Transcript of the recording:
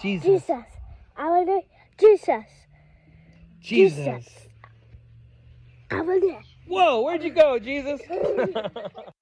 Jesus. Jesus. I want to Jesus. Jesus. I want to. Whoa, where'd you go, Jesus?